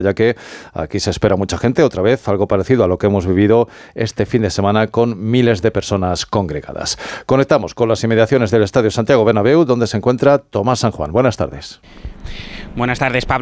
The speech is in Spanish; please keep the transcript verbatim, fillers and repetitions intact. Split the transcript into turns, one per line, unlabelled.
ya que aquí se espera mucha gente, otra vez algo parecido a lo que hemos vivido este fin de semana con miles de personas congregadas. Conectamos con las inmediaciones del Estadio Santiago Bernabéu, donde se encuentra Tomás San Juan. Buenas tardes.
Buenas tardes, Pablo.